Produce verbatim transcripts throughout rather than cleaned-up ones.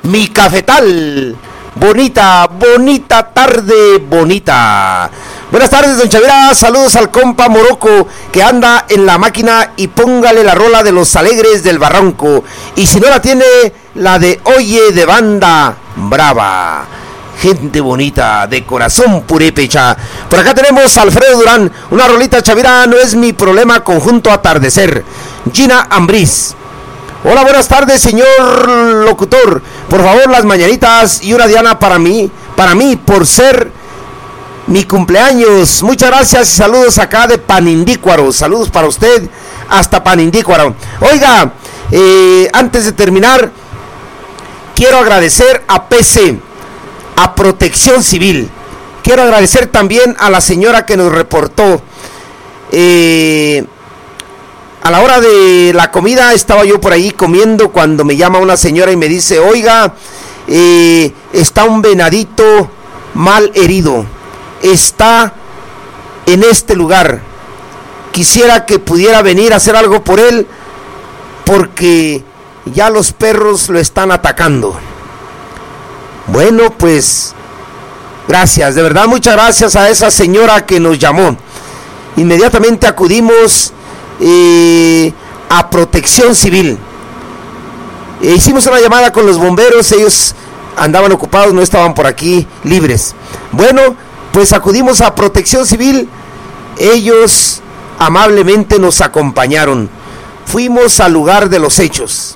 mi cafetal. Bonita, bonita tarde, bonita. Buenas tardes, don Chavira. Saludos al compa Morocco que anda en la máquina y póngale la rola de los alegres del Barranco. Y si no la tiene, la de Oye de Banda Brava. Gente bonita, de corazón purépecha. Por acá tenemos a Alfredo Durán. Una rolita, Chavira, no es mi problema, conjunto Atardecer. Gina Ambriz. Hola, buenas tardes, señor locutor. Por favor, las mañanitas y una diana para mí, para mí, por ser mi cumpleaños. Muchas gracias y saludos acá de Panindícuaro. Saludos para usted hasta Panindícuaro. Oiga, eh, antes de terminar, quiero agradecer a P C, a Protección Civil. Quiero agradecer también a la señora que nos reportó. Eh... A la hora de la comida estaba yo por ahí comiendo cuando me llama una señora y me dice, oiga, eh, está un venadito mal herido, está en este lugar, quisiera que pudiera venir a hacer algo por él porque ya los perros lo están atacando. Bueno, pues gracias, de verdad muchas gracias a esa señora que nos llamó. Inmediatamente acudimos Eh, a Protección Civil. Eh, hicimos una llamada con los bomberos, ellos andaban ocupados, no estaban por aquí libres. Bueno, pues acudimos a Protección Civil, ellos amablemente nos acompañaron. Fuimos al lugar de los hechos.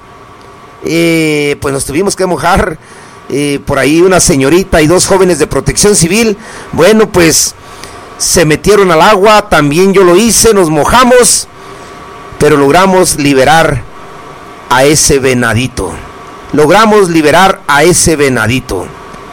Eh, pues nos tuvimos que mojar. Eh, por ahí una señorita y dos jóvenes de Protección Civil. Bueno, pues se metieron al agua, también yo lo hice, nos mojamos. Pero logramos liberar a ese venadito. Logramos liberar a ese venadito.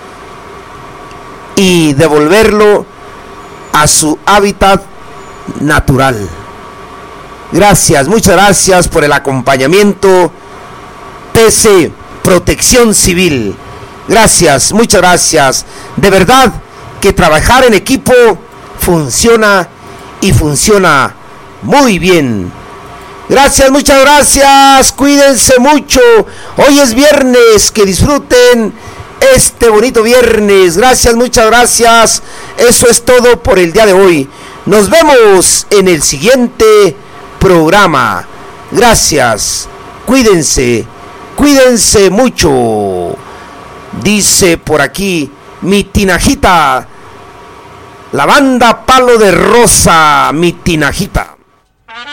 Y devolverlo a su hábitat natural. Gracias, muchas gracias por el acompañamiento. P C, Protección Civil. Gracias, muchas gracias. De verdad que trabajar en equipo funciona y funciona muy bien. Gracias, muchas gracias, cuídense mucho, hoy es viernes, que disfruten este bonito viernes, gracias, muchas gracias, eso es todo por el día de hoy, nos vemos en el siguiente programa, gracias, cuídense, cuídense mucho, dice por aquí mi tinajita, la banda Palo de Rosa, mi tinajita.